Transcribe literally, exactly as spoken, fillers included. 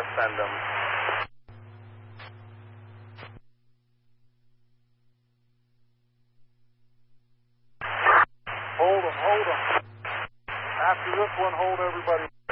send them. Hold them, hold them. After this one, hold everybody.